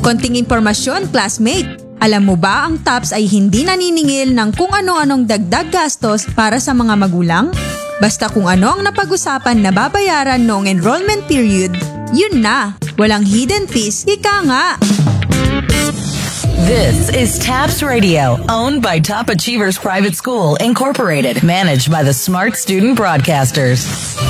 Konting impormasyon, classmate. Alam mo ba ang TAPS ay hindi naniningil ng kung ano-anong dagdag gastos para sa mga magulang? Basta kung ano ang napag-usapan na babayaran noong enrollment period, yun na. Walang hidden fees, ika nga. This is TAPS Radio, owned by Top Achievers Private School, Incorporated, managed by the Smart Student Broadcasters.